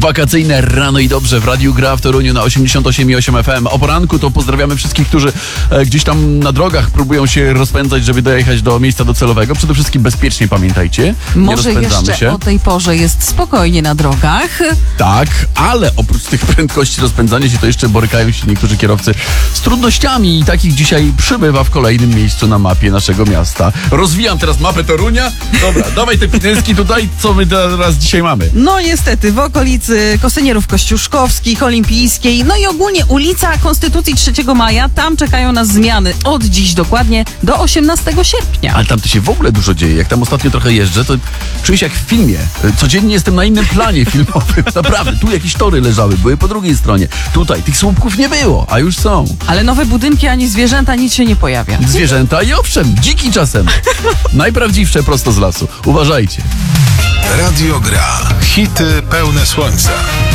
Wakacyjne rano i dobrze w Radiu Gra w Toruniu na 88,8 FM. O poranku to pozdrawiamy wszystkich, którzy gdzieś tam na drogach próbują się rozpędzać, żeby dojechać do miejsca docelowego. Przede wszystkim bezpiecznie pamiętajcie. Może jeszcze o tej porze jest spokojnie na drogach. Tak, ale oprócz tych prędkości rozpędzania się, to jeszcze borykają się niektórzy kierowcy z trudnościami i takich dzisiaj przybywa w kolejnym miejscu na mapie naszego miasta. Rozwijam teraz mapę Torunia. Dobra, dawaj te pinelski tutaj, co my teraz dzisiaj mamy. No niestety, w okolicy Kosynierów Kościuszkowskich, Olimpijskiej, no i ogólnie ulica Konstytucji 3 Maja, tam czekają nas zmiany od dziś dokładnie do 18 sierpnia. Ale tam to się w ogóle dużo dzieje. Jak tam ostatnio trochę jeżdżę, to czuję się jak w filmie. Codziennie jestem na innym planie filmowym. Naprawdę, tu jakieś tory leżały, były po drugiej stronie. Tutaj tych słupków nie było, a już są. Ale nowe budynki ani zwierzęta, nic się nie pojawia. Zwierzęta i owszem, dziki czasem. Najprawdziwsze prosto z lasu. Uważajcie. Radio Gra. Hity pełne słońca.